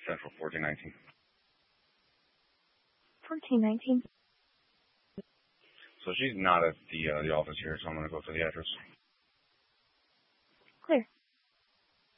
Central 1419. 1419. So she's not at the office here, so I'm going to go to the address.